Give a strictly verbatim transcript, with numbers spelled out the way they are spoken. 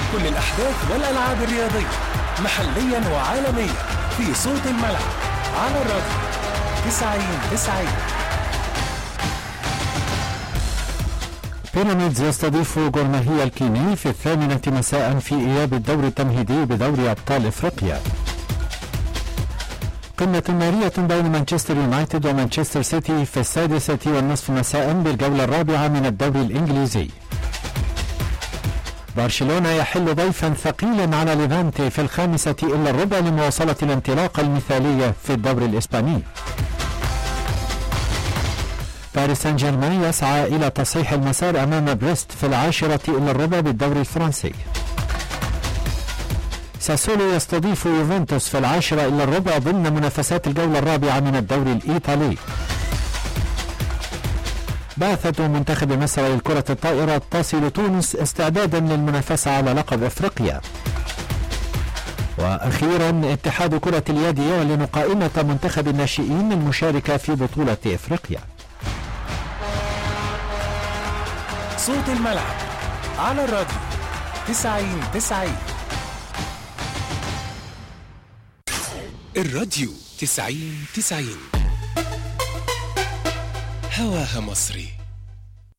كل الأحداث والألعاب الرياضية محليا وعالميا في صوت الملعب على الراديو تسعين تسعين. بيراميدز يستضيف جورماهيا الكيني في الثامنة مساء في إياب الدور التمهيدي بدوري أبطال إفريقيا. قمة نارية بين مانشستر يونايتد ومانشستر سيتي في السادسة والنصف مساء بالجولة الرابعة من الدوري الإنجليزي. برشلونة يحل ضيفا ثقيلا على ليفانتي في الخامسة إلا الربع لمواصلة الانطلاقة المثالية في الدوري الإسباني. باريس سان جيرمان يسعى إلى تصحيح المسار أمام بريست في العاشرة إلا الربع بالدوري الفرنسي. ساسولو يستضيف يوفنتوس في العاشرة إلا الربع ضمن منافسات الجولة الرابعة من الدوري الإيطالي. بعثة منتخب مصر للكرة الطائرة تصل تونس استعدادا للمنافسة على لقب أفريقيا. وأخيرا اتحاد كرة اليد يعلن قائمة منتخب الناشئين المشاركة في بطولة أفريقيا. صوت الملعب على الراديو تسعين تسعين. الراديو تسعين تسعين هواها مصري.